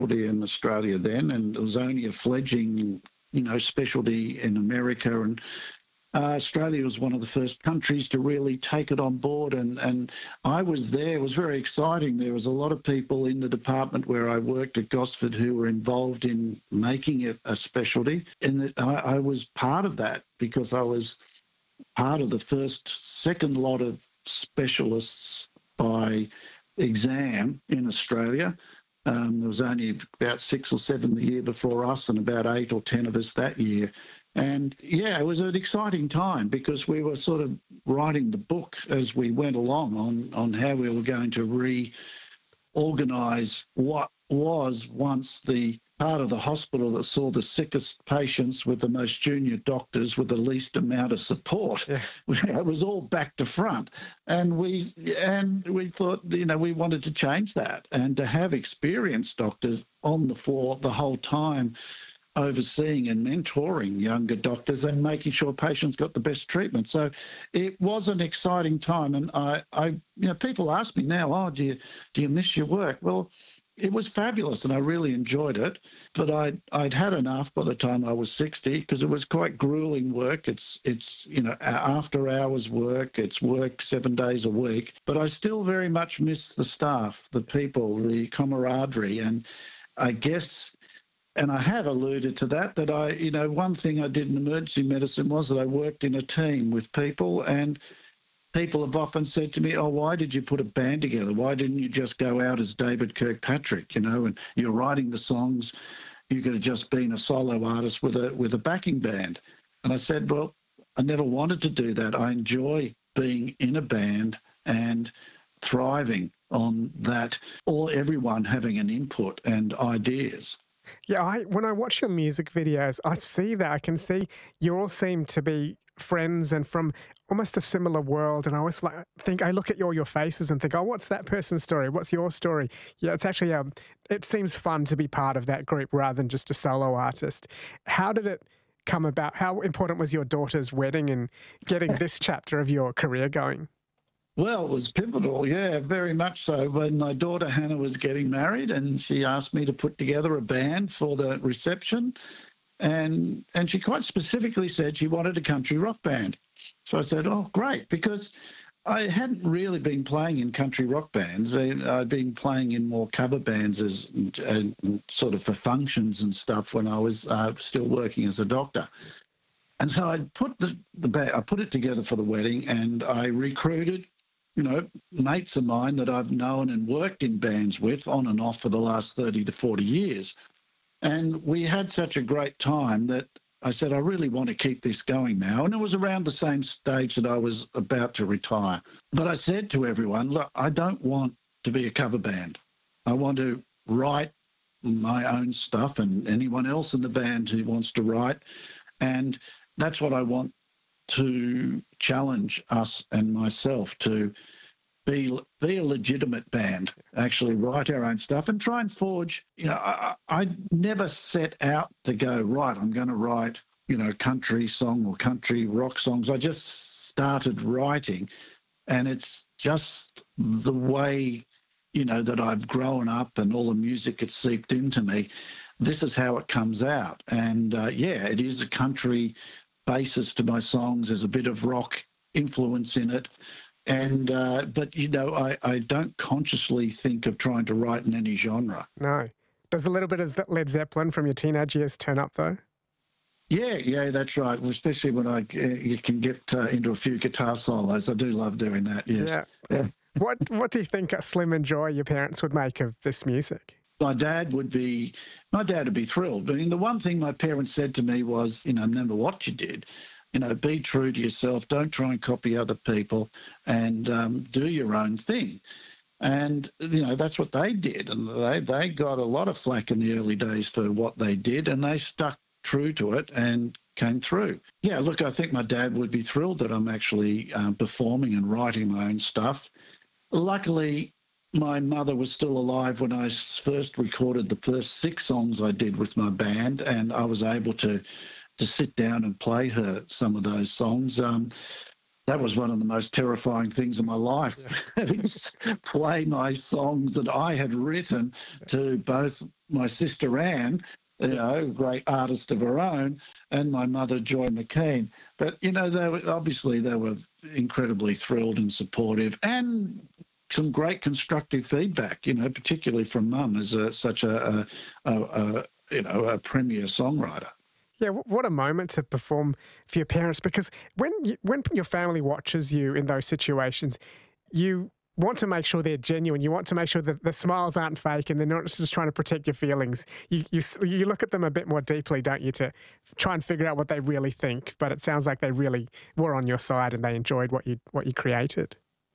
in Australia then, and it was only a fledgling, specialty in America. And Australia was one of the first countries to really take it on board, and I was there. It was very exciting. There was a lot of people in the department where I worked at Gosford who were involved in making it a specialty, and I was part of that because I was part of the second lot of specialists by exam in Australia. There was only about 6 or 7 the year before us and about 8 or 10 of us that year. And yeah, it was an exciting time because we were sort of writing the book as we went along on how we were going to reorganise what was once the part of the hospital that saw the sickest patients with the most junior doctors with the least amount of support. Yeah. It was all back to front. And we thought, we wanted to change that and to have experienced doctors on the floor the whole time, overseeing and mentoring younger doctors and making sure patients got the best treatment. So it was an exciting time. And people ask me now, do you miss your work? Well, it was fabulous and I really enjoyed it, but I'd had enough by the time I was 60 because it was quite grueling work. It's after hours work, it's work 7 days a week, but I still very much miss the staff, the people, the camaraderie. And I guess, and I have alluded to that one thing I did in emergency medicine was that I worked in a team with people, and people have often said to me, why did you put a band together? Why didn't you just go out as David Kirkpatrick, and you're writing the songs, you could have just been a solo artist with a backing band. And I said, well, I never wanted to do that. I enjoy being in a band and thriving on that, or everyone having an input and ideas. Yeah, when I watch your music videos, I see that. I can see you all seem to be friends and from almost a similar world. And I always I look at all your faces and think, what's that person's story? What's your story? Yeah, it's actually, it seems fun to be part of that group rather than just a solo artist. How did it come about? How important was your daughter's wedding and getting this chapter of your career going? Well, it was pivotal, yeah, very much so. When my daughter Hannah was getting married and she asked me to put together a band for the reception, and she quite specifically said she wanted a country rock band. So I said, great, because I hadn't really been playing in country rock bands. I'd been playing in more cover bands as sort of for functions and stuff when I was still working as a doctor. And so I put I put it together for the wedding, and I recruited mates of mine that I've known and worked in bands with on and off for the last 30 to 40 years. And we had such a great time that I said, I really want to keep this going now. And it was around the same stage that I was about to retire. But I said to everyone, look, I don't want to be a cover band. I want to write my own stuff and anyone else in the band who wants to write. And that's what I want to challenge us and myself to be a legitimate band, actually write our own stuff and try and forge. I never set out to go, right, I'm going to write, country song or country rock songs. I just started writing, and it's just the way, that I've grown up and all the music that's seeped into me. This is how it comes out. And it is a country basis to my songs. There's a bit of rock influence in it. And but I don't consciously think of trying to write in any genre. No. Does a little bit of Led Zeppelin from your teenage years turn up though? Yeah, that's right. Especially when you can get into a few guitar solos. I do love doing that. Yes. Yeah. What do you think Slim and Joy, your parents, would make of this music? My dad would be thrilled. I mean, the one thing my parents said to me was, no matter what you did, be true to yourself. Don't try and copy other people, and do your own thing. And, that's what they did. And they got a lot of flack in the early days for what they did, and they stuck true to it and came through. Yeah, look, I think my dad would be thrilled that I'm actually performing and writing my own stuff. Luckily, my mother was still alive when I first recorded the first 6 songs I did with my band, and I was able to sit down and play her some of those songs. That was one of the most terrifying things in my life, having to play my songs that I had written to both my sister Anne, a great artist of her own, and my mother, Joy McKean. But, they were incredibly thrilled and supportive, and some great constructive feedback, particularly from Mum as such a premier songwriter. Yeah, what a moment to perform for your parents, because when your family watches you in those situations, you want to make sure they're genuine. You want to make sure that the smiles aren't fake and they're not just trying to protect your feelings. You look at them a bit more deeply, don't you, to try and figure out what they really think. But it sounds like they really were on your side and they enjoyed what you created.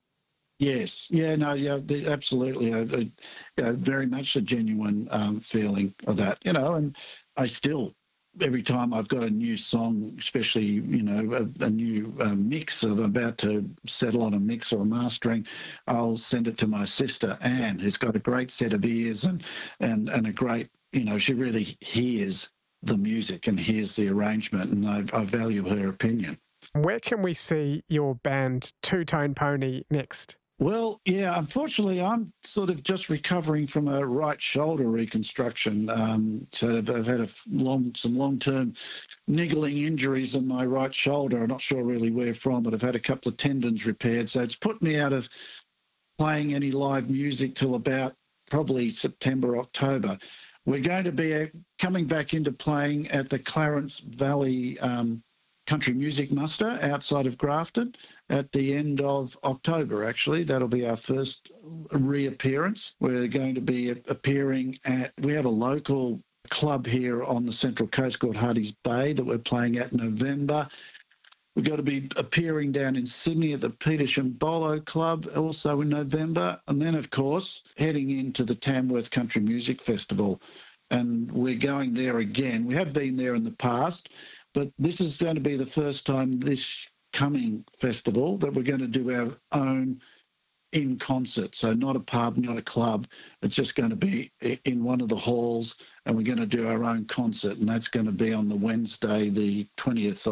Yes. Yeah, no, yeah, absolutely. Very much a genuine feeling of that, and I still, every time I've got a new song, especially, a new mix of about to settle on a mix or a mastering, I'll send it to my sister, Anne, who's got a great set of ears and a great, she really hears the music and hears the arrangement, and I value her opinion. Where can we see your band Two Tone Pony next? Well, yeah, unfortunately, I'm sort of just recovering from a right shoulder reconstruction. So I've had some long-term niggling injuries in my right shoulder. I'm not sure really where from, but I've had a couple of tendons repaired. So it's put me out of playing any live music till about probably September, October. We're going to be coming back into playing at the Clarence Valley Country Music Muster outside of Grafton at the end of October, actually. That'll be our first reappearance. We're going to be appearing we have a local club here on the Central Coast called Hardy's Bay that we're playing at in November. We've got to be appearing down in Sydney at the Peter Shimbolo Club also in November. And then, of course, heading into the Tamworth Country Music Festival. And we're going there again. We have been there in the past, but this is going to be the first time this coming festival that we're going to do our own in concert. So not a pub, not a club. It's just going to be in one of the halls, and we're going to do our own concert, and that's going to be on the Wednesday, the 20th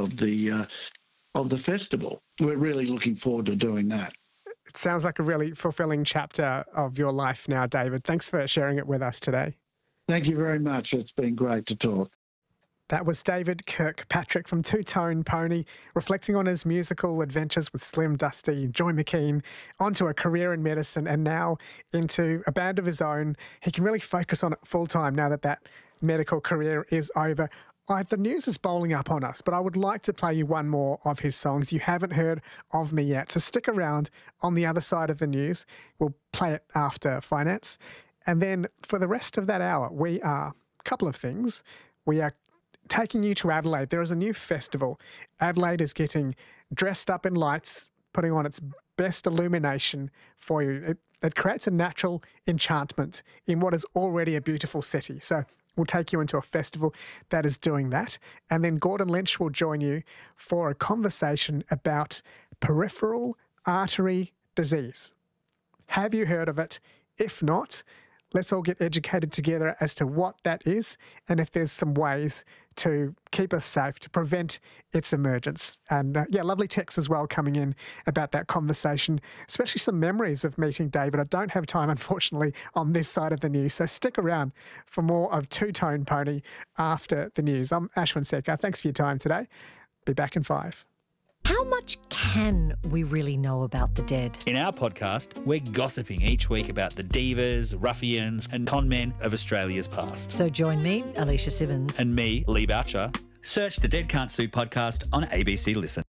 of the festival. We're really looking forward to doing that. It sounds like a really fulfilling chapter of your life now, David. Thanks for sharing it with us today. Thank you very much. It's been great to talk. That was David Kirkpatrick from Two Tone Pony, reflecting on his musical adventures with Slim Dusty, Joy McKean, onto a career in medicine, and now into a band of his own. He can really focus on it full time now that medical career is over. The news is bowling up on us, but I would like to play you one more of his songs. You haven't heard of me yet, so stick around on the other side of the news. We'll play it after finance. And then for the rest of that hour, we are a couple of things. We are taking you to Adelaide. There is a new festival. Adelaide is getting dressed up in lights, putting on its best illumination for you. It creates a natural enchantment in what is already a beautiful city. So we'll take you into a festival that is doing that. And then Gordon Lynch will join you for a conversation about peripheral artery disease. Have you heard of it? If not, let's all get educated together as to what that is and if there's some ways to keep us safe, to prevent its emergence. And lovely texts as well coming in about that conversation, especially some memories of meeting David. I don't have time, unfortunately, on this side of the news, so stick around for more of Two Tone Pony after the news. I'm Ashwin Sekar. Thanks for your time today. Be back in 5. How much can we really know about the dead? In our podcast, we're gossiping each week about the divas, ruffians and con men of Australia's past. So join me, Alicia Simmons. And me, Lee Boucher. Search the Dead Can't Sue podcast on ABC Listen.